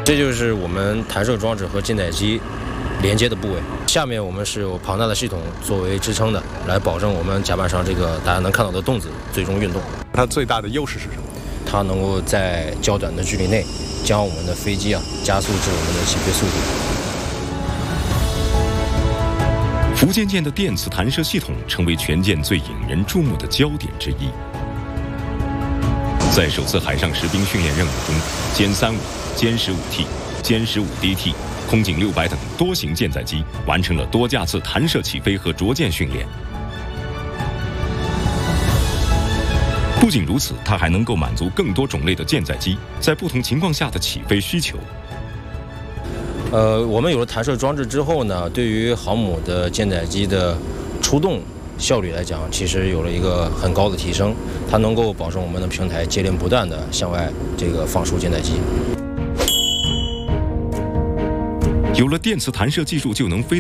这就是我们弹射装置和舰载机连接的部位。下面我们是有庞大的系统作为支撑的，来保证我们甲板上这个大家能看到的动子最终运动。 它最大的优势是什么？ 它能够在较短的距离内将我们的飞机加速至我们的起飞速度。 福建舰的电磁弹射系统成为全舰最引人注目的焦点之一。在首次海上实兵训练任务中，歼35、歼15T、歼15DT、空警600等多型舰载机完成了多架次弹射起飞和着舰训练。不仅如此，它还能够满足更多种类的舰载机在不同情况下的起飞需求。 我们有了弹射装置之后呢，对于航母的舰载机的出动效率来讲，其实有了一个很高的提升。它能够保证我们的平台接连不断的向外放出舰载机。 有了电磁弹射技术，就能飞得